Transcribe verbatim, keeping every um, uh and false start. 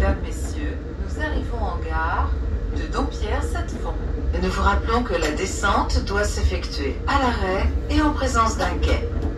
Mesdames, Messieurs, nous arrivons en gare de Dompierre-Sept-Fonds. Nous vous rappelons que la descente doit s'effectuer à l'arrêt et en présence d'un quai.